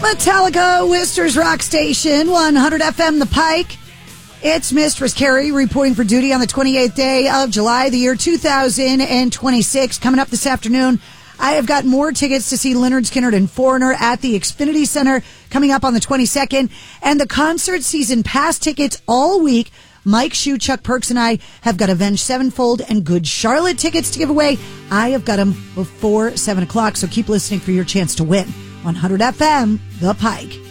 Metallica, Worcester's Rock Station, 100 FM The Pike. It's Mistress Carrie reporting for duty on the 28th day of July, the year 2026. Coming up this afternoon, I have got more tickets to see Lynyrd Skynyrd and Foreigner at the Xfinity Center coming up on the 22nd. And the concert season pass tickets all week. Mike Shue, Chuck Perks, and I have got Avenged Sevenfold and Good Charlotte tickets to give away. I have got them before 7 o'clock, so keep listening for your chance to win. 100 FM, The Pike.